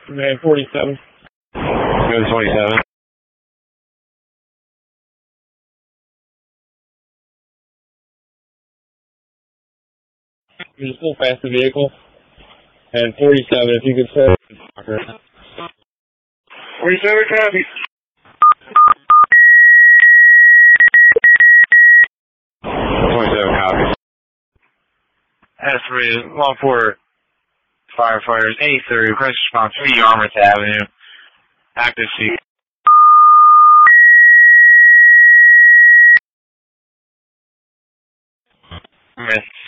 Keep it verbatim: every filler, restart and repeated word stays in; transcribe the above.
Man, forty-seven. Go to twenty-seven. Just pull past the vehicle. And forty-seven, if you could say. forty-seven, copy. twenty-seven, copy. S three, Longport firefighters, eight thirty, crisis response, three Yarmouth Avenue, active C. Miss